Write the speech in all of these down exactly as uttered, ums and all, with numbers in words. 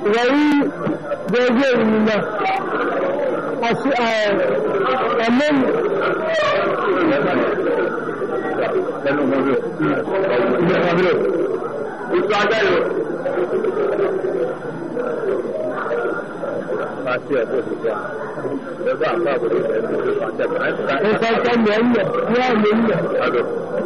وهي جاجين منه أشياء أمن لأنه موجود موجود وتعالوا فاسيا بوسيا لذا بابو إنسان كان يعمل يعمل هذا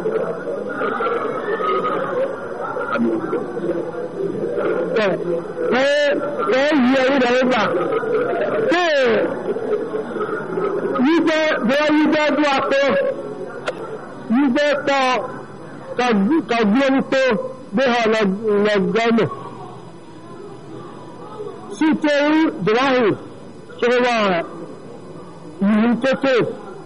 cái cái gì đấy mà cái như thế với như thế qua tôi như thế to cả cả viên tôi để họ là là gần si chơi đấy cho là những cái chơi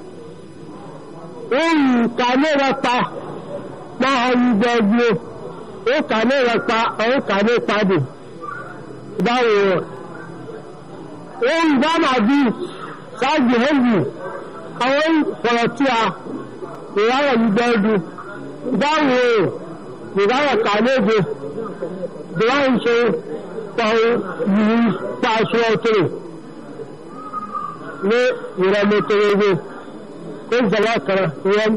ôi cái này là ta ta hành về gì ó kàní rẹ̀ pa ó kàní padì báwo ó ń bá máa bí sáàjì hẹ́jì àwọn ọ̀rọ̀ tí a ìráyẹ̀ ìgbẹ́ẹ̀dù báwo ìráyẹ̀ kàní èdè ìráyẹ̀ ṣe pàwọn yìí pàṣọ ọ̀tọ̀rọ̀ ní ìrẹ̀mẹ̀tẹ̀rẹ̀ ó ń jẹ́lá kẹrẹ ìrẹ́m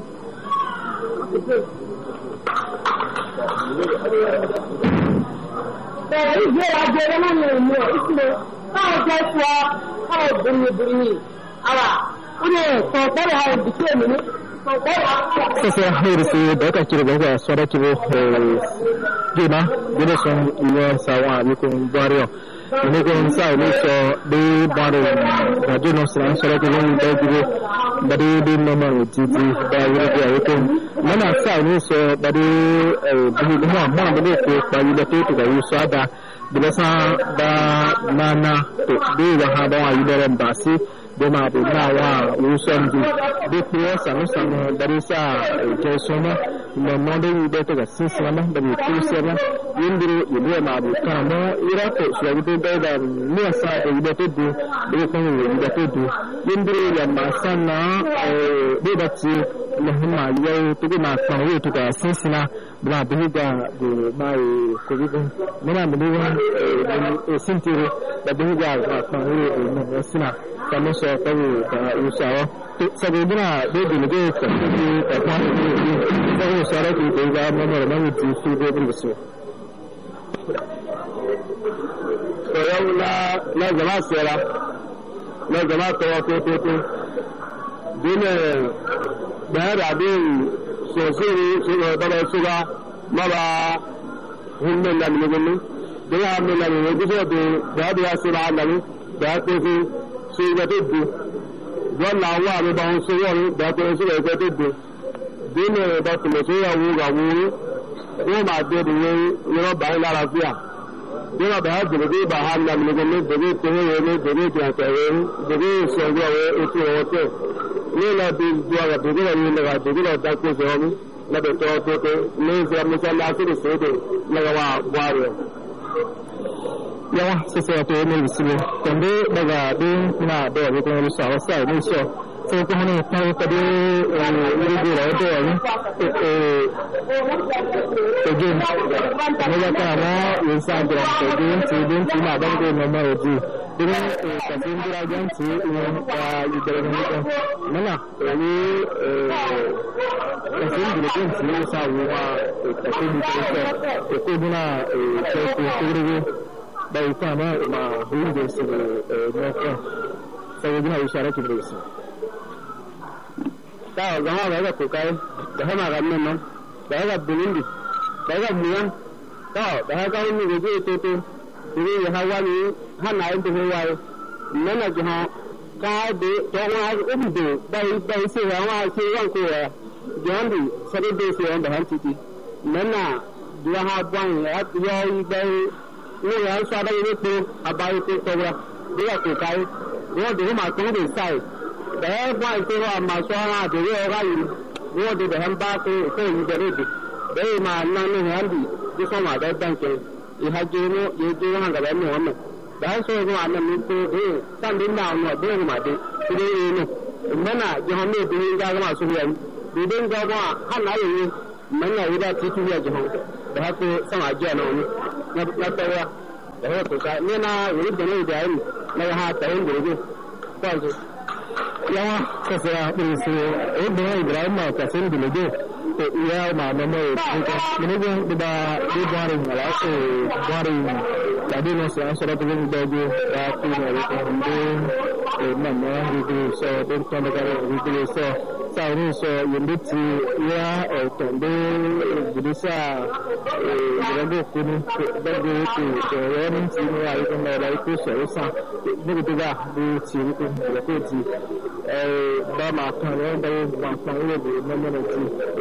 Bẹ́ẹ̀ ìgbé àjẹ́rẹ́ náà ní ìlú ìṣúlẹ̀ káwọn jẹ́ ṣọ́ káwọn bìrìbìrì ní àwà ó ní sọ̀tọ́rọ̀ àwọn ìdíkẹ́ èmì ní sasa hairusi da aka kira ga sara kibo gina gina son iya sawa yukun bariyo ne ko sa ne so de baro da jino san sara kibo da gibo da de de no ma titi da yuri da yukun mana sa ne so da de bi da ma ma da ko pa yi da to ga yusa da bila sa da nana to de wa ha da yi da ran basi de ma de na wa wusan ji de priya sanu sanu dari sa ke sona no no de de to ga sisi na da bi ku se na yindiro yele ma bu ka no ira ko so de de da ne sa de de to du de ko ni de to du yindiro ya ma sana de da ti no ma yo to de ma ka yo to ga sisi na bla de ga de ma ko bi ko mena me de e sintiro da de ga ma ka yo no sina kami so tahu usaha sebelumnya dia dulu seperti apa ini saya usaha itu juga mana-mana itu sudah berbesar. Kalau na na zaman sekarang, na zaman sekarang tu tu tu, dia dah ada sosial sosial pada suka mana human dan macam dia ambil lagi itu tu dah dia sekarang lagi dah tu ṣe ìgbẹ́ tó dùn wọ́n là wà ní bá wọn ṣe wọ́n ní ìdájọ́ ìṣẹ̀lẹ̀ ìgbẹ́ tó dùn dínú ẹ̀dọ́ tìlẹ̀ sí ìyàwó ìyàwó orí wọ́n máa dé ìdíwé ìran bàá lára fíà dínú bàá dìbò bí bàá hàn náà nìkan ní ìdèbí ìtòwé rẹ ní ìdèbí ìtìyànṣẹ́ rẹ ní ìdèbí ìṣẹ̀gbẹ́ rẹ ètò ọ̀rọ̀ tẹ̀ ní ìlà bí ju ọ̀rọ̀ dèbí rẹ ní ìlera dèbí rẹ dákú ìṣẹ̀rọ̀ ní lọ́dọ̀ tó tó tó ní ìṣẹ̀rọ̀ mọ́ṣẹ́ lásìrì sódò lọ́wọ́ wa buhari yawa sasa wato ne bisile tambe daga din na da wani kuma rusa wasa ne so sai kuma ne ta ka de rubu da wato wani eh again ne ya ta ma yin sa da ta din ti din ti na dan ko na ma yaji din ka tin dira gan ti in ka yi da ne ko nana ni ka tin dira gan ti sa wa ka tin dira ko ko dina ko ko ko bai kama ma hudu da su ne ko sai gina ishara ki da su ta ga ma ga ko kai da hama ga nan nan da ga bulindi da ga muyan ta da ga ni ga je to to ni ya hawa ni hana inda ko wayo nan na jiha ka de to wa ubi de bai bai sai ya wa sai ran ko ya jandi sai de sai wanda han titi nan na duwa ha ban ya yi bai ní ìyá ń sọ abẹ́yẹ wípé àbáyé tó tọrọ bí wọ́n kò káyé wọ́n dèrò máa tó ń lè sáì bẹ́ẹ̀ fún àìsèrò àmàṣọ ara àdèrè ọ̀rá yìí wọ́n dèrò ẹ̀ ń bá tó ìfẹ́ yìí bẹ̀rẹ̀ èdè bẹ́ẹ̀ máa ná ní ìhàndì bí sọ́mọ́ àbẹ́ dáǹkẹ́ ìhàjẹ́ inú yéé wọn gàbẹ́ ní wọn mẹ́ bẹ́ẹ̀ sọ ìfún àná mi pé ee sáǹdì náà ọ̀nà ọ̀bẹ́rẹ̀ ní màdé kiri inú ìmọ̀nà jẹun ní ìdílé ń gbàgbọ́ àṣọ yẹn dìde ń gbàgbọ́ hànà yẹn ìmọ̀nà yìí dá títí yẹ jẹun bẹ́ẹ̀ pé sọ́mọ́ àjẹ́ náà ní lọ́tọ́wọ́ 然后就是你那有的那点那个哈等于就这样子。 yang sesuai berisi dengan Ibrahim kasim dulu tu ia mana mana ini pun tidak dibaring lah tu baring jadi masa sudah tu baju rapi dari kemudian mana itu so tentang negara itu so sau ini so yang itu ia tentang berisa berada kini berada itu orang sini ada orang itu selesai begitu dah di sini tu begitu eh dah makan orang dah makan ini mana mana tu